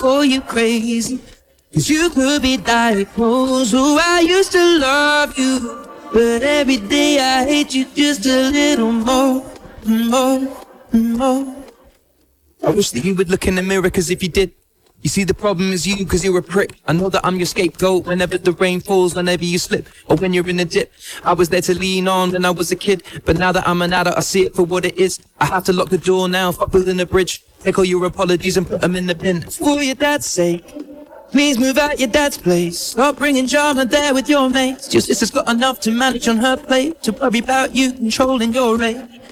call you crazy, 'cause you could be diagnosed. Oh, I used to love you, but every day I hate you just a little more, more, more. I wish that you would look in the mirror, 'cause if you did, you see the problem is you, 'cause you're a prick. I know that I'm your scapegoat whenever the rain falls, whenever you slip, or when you're in a dip. I was there to lean on when I was a kid, but now that I'm an adult, I see it for what it is. I have to lock the door now, fuck building a bridge. Take all your apologies and put them in the bin. For your dad's sake, please move out your dad's place. Stop bringing drama there with your mates. Your sister's got enough to manage on her plate, to worry about you controlling your rage.